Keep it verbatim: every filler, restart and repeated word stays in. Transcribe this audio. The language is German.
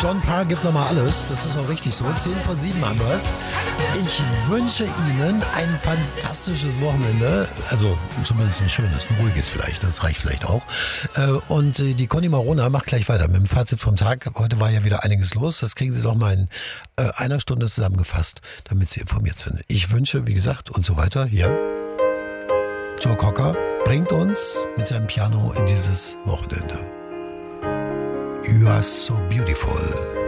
John Parr gibt nochmal alles. Das ist auch richtig so. Zehn vor sieben haben wir es. Ich wünsche Ihnen ein fantastisches Wochenende. Also zumindest ein schönes, ein ruhiges vielleicht. Das reicht vielleicht auch. Und die Conny Marona macht gleich weiter mit dem Fazit vom Tag. Heute war ja wieder einiges los. Das kriegen Sie doch mal in einer Stunde zusammengefasst, damit Sie informiert sind. Ich wünsche, wie gesagt, und so weiter. Ja. Joe Cocker bringt uns mit seinem Piano in dieses Wochenende. You are so beautiful.